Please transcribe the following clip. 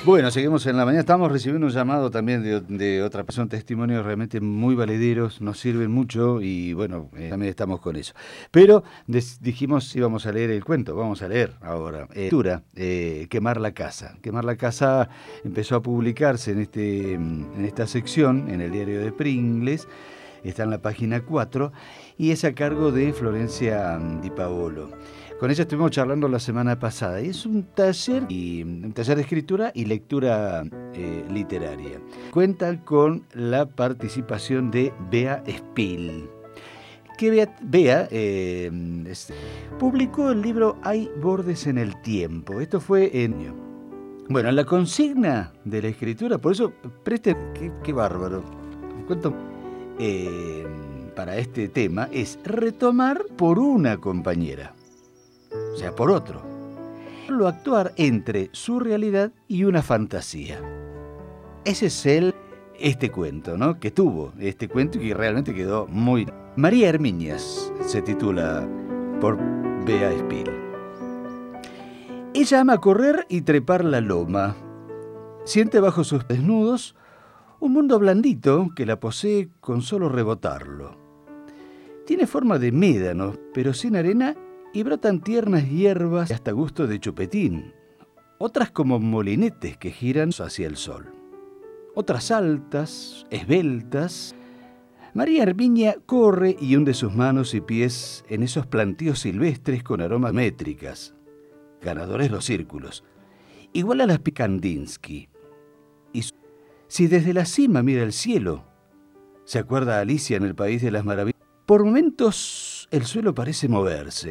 Bueno, seguimos en la mañana. Estamos recibiendo un llamado también de otra persona, testimonios realmente muy valederos, nos sirven mucho y bueno, también estamos con eso. Pero dijimos si íbamos a leer el cuento, vamos a leer ahora. Quemar la casa. Quemar la casa empezó a publicarse en esta sección, en el diario de Pringles, está en la página 4 y es a cargo de Florencia Di Paolo. Con ella estuvimos charlando la semana pasada y es un taller de escritura y lectura literaria. Cuenta con la participación de Bea Spill. Que Bea publicó el libro Hay bordes en el tiempo. Esto fue en... Bueno, la consigna de la escritura, por eso presten, qué bárbaro. Cuento para este tema es retomar por una compañera. O sea, por otro. Lo actuar entre su realidad y una fantasía. Ese es este cuento, ¿no? Que tuvo este cuento y que realmente quedó muy... María Hermíñez se titula por Bea Spill. Ella ama correr y trepar la loma. Siente bajo sus desnudos un mundo blandito que la posee con solo rebotarlo. Tiene forma de médano, pero sin arena, y brotan tiernas hierbas hasta gusto de chupetín, otras como molinetes que giran hacia el sol, otras altas, esbeltas. María Herminia corre y hunde sus manos y pies en esos plantíos silvestres con aromas métricas, ganadores los círculos, igual a las Pikandinsky. Y si desde la cima mira el cielo, se acuerda a Alicia en el País de las Maravillas. Por momentos el suelo parece moverse.